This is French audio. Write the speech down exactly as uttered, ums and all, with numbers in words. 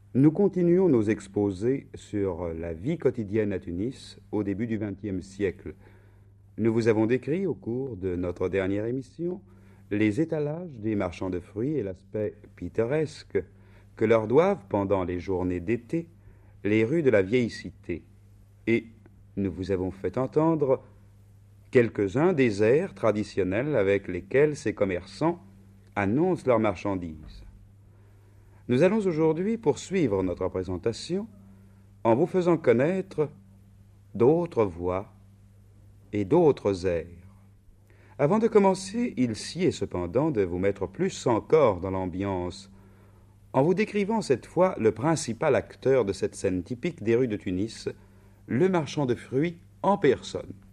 Nous continuons nos exposés sur la vie quotidienne à Tunis au début du vingtième siècle. Nous vous avons décrit au cours de notre dernière émission les étalages des marchands de fruits et l'aspect pittoresque que leur doivent, pendant les journées d'été, les rues de la vieille cité. Et nous vous avons fait entendre quelques-uns des airs traditionnels avec lesquels ces commerçants annoncent leurs marchandises. Nous allons aujourd'hui poursuivre notre présentation en vous faisant connaître d'autres voix et d'autres airs. Avant de commencer, il sied cependant de vous mettre plus encore dans l'ambiance en vous décrivant cette fois le principal acteur de cette scène typique des rues de Tunis, le marchand de fruits en personne.